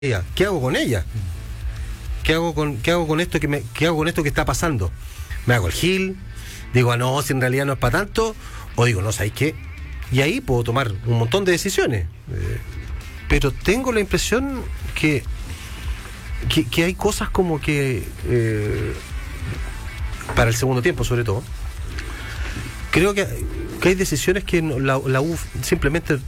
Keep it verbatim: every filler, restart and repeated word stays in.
ella, ¿qué hago con ella? ¿Qué hago con, qué hago con esto que me, qué hago con esto que está pasando? ¿Me hago el gil? Digo, ah, no, si en realidad no es para tanto, o digo, no, ¿sabes qué? Y ahí puedo tomar un montón de decisiones. Eh, pero tengo la impresión que, que, que hay cosas como que, eh, para el segundo tiempo sobre todo, creo que, que hay decisiones que la, la U simplemente